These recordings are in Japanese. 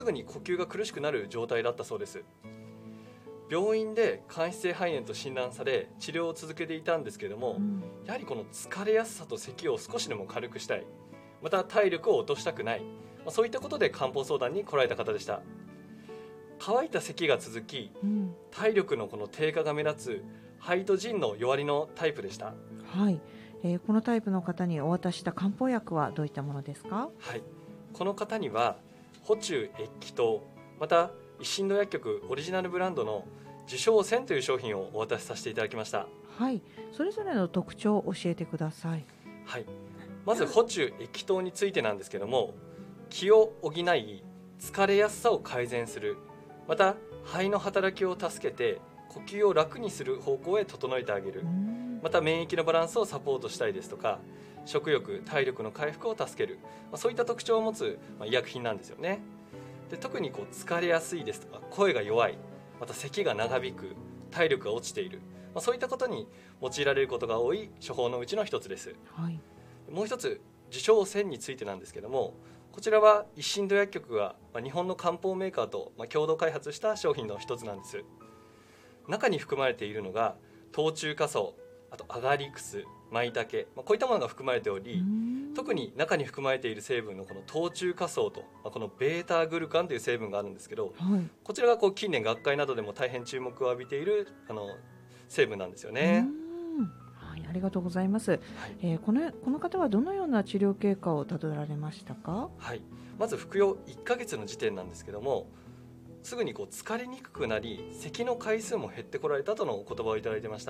すぐに呼吸が苦しくなる状態だったそうです。病院で間質性肺炎と診断され治療を続けていたんですけれども、やはりこの疲れやすさと咳を少しでも軽くしたい、また体力を落としたくない、そういったことで漢方相談に来られた方でした。乾いた咳が続き、体力のこの低下が目立つ肺と腎の弱りのタイプでした。 はい、このタイプの方にお渡しした漢方薬はどういったものですか？ はい、この方には補中益気湯、また一心堂薬局オリジナルブランドの受賞線という商品をお渡しさせていただきました。 はい、それぞれの特徴を教えてください。 はい、まず補中益気湯についてなんですけども、気を補い疲れやすさを改善する、また肺の働きを助けて呼吸を楽にする方向へ整えてあげる、また免疫のバランスをサポートしたりですとか、食欲体力の回復を助ける、そういった特徴を持つ医薬品なんですよね。で、特に疲れやすいですとか声が弱い、また咳が長引く、体力が落ちている、そういったことに用いられることが多い処方のうちの一つです。 はい、 もう一つ、受賞線についてなんですけども、こちらは一心堂薬局が日本の漢方メーカーと共同開発した商品の一つなんです。中に含まれているのが冬虫夏草、あとアガリクス、マイタケ、こういったものが含まれており、特に中に含まれている成分のこの冬虫夏草と、このベータグルカンという成分があるんですけど、こちらが近年学会などでも大変注目を浴びている成分なんですよね。 はい、ありがとうございます。この方はどのような治療経過をたどられましたか？ はい、まず服用1ヶ月の時点なんですけども、すぐに疲れにくくなり咳の回数も減ってこられたとのお言葉をいただいてました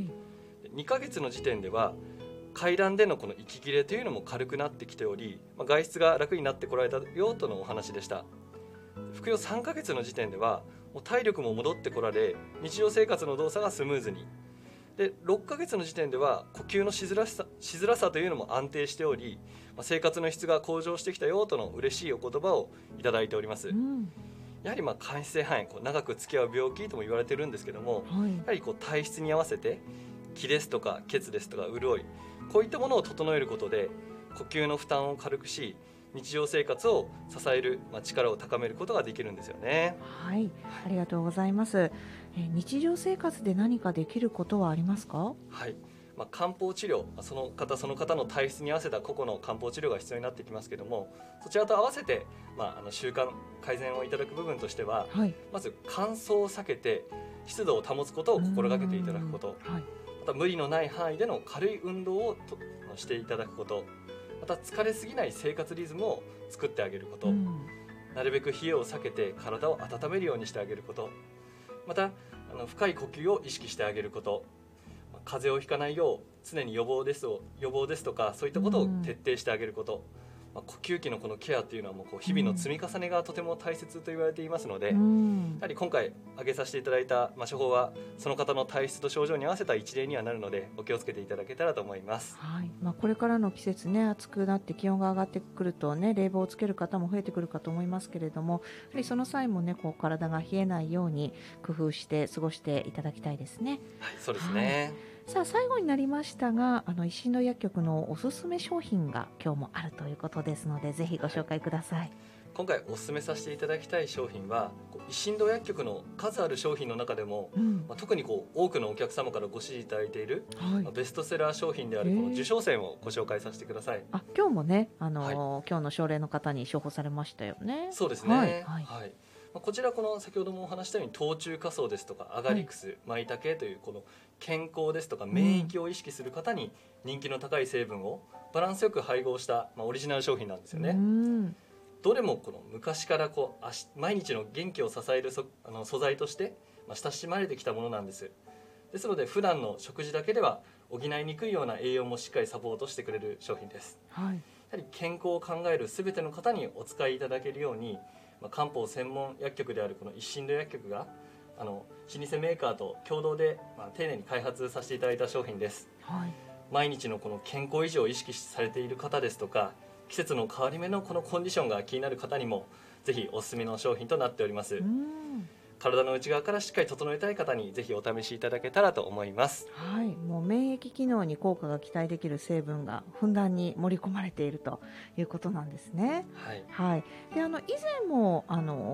。2ヶ月の時点では階段でのこの息切れというのも軽くなってきており、外出が楽になってこられたよとのお話でした。服用3ヶ月の時点ではもう体力も戻ってこられ、日常生活の動作がスムーズに、で6ヶ月の時点では呼吸のしづらさというのも安定しており、生活の質が向上してきたよとの嬉しいお言葉をいただいております。やはり間質性肺炎、長く付き合う病気とも言われてるんですけども、やはり体質に合わせて気ですとか血ですとか潤い、こういったものを整えることで呼吸の負担を軽くし、日常生活を支える、力を高めることができるんですよね。 はい、ありがとうございます。日常生活で何かできることはありますか？ はい、漢方治療、その方の体質に合わせた個々の漢方治療が必要になってきますけども、そちらと合わせて、習慣改善をいただく部分としては、まず乾燥を避けて湿度を保つことを心がけていただくこと、また無理のない範囲での軽い運動をしていただくこと、また疲れすぎない生活リズムを作ってあげること、なるべく冷えを避けて体を温めるようにしてあげること、また深い呼吸を意識してあげること、風邪をひかないよう常に予防ですとか、そういったことを徹底してあげること、呼吸器のこのケアというのはもう日々の積み重ねがとても大切と言われていますので、やはり今回挙げさせていただいた処方はその方の体質と症状に合わせた一例にはなるので、お気をつけていただけたらと思います。 これからの季節ね、暑くなって気温が上がってくるとね、冷房をつける方も増えてくるかと思いますけれども、やはりその際もね、体が冷えないように工夫して過ごしていただきたいですね。 はい、そうですね。 さあ、最後になりましたが、一心堂薬局のおすすめ商品が今日もあるということですので、ぜひご紹介ください。 今回お勧めさせていただきたい商品は、一心堂薬局の数ある商品の中でも、特に多くのお客様からご支持いただいている、ベストセラー商品であるこの受賞線をご紹介させてください。 今日もね、今日の症例の方に処方されましたよね。 そうですね。こちら先ほどもお話したように冬虫夏草ですとかアガリクス、マイタケというこの健康ですとか免疫を意識する方に人気の高い成分をバランスよく配合した、オリジナル商品なんですよね。どれも昔から毎日の元気を支える素材として親しまれてきたものなんです。ですので普段の食事だけでは補いにくいような栄養もしっかりサポートしてくれる商品です。やはり健康を考える全ての方にお使いいただけるように、漢方専門薬局であるこの一心堂薬局が老舗メーカーと共同で、丁寧に開発させていただいた商品です。毎日の健康維持を意識されている方ですとか、季節の変わり目のコンディションが気になる方にもぜひおすすめの商品となっております。 体の内側からしっかり整えたい方にぜひお試しいただけたらと思います。 はい、もう免疫機能に効果が期待できる成分がふんだんに盛り込まれているということなんですね。 はい、 はい、で以前も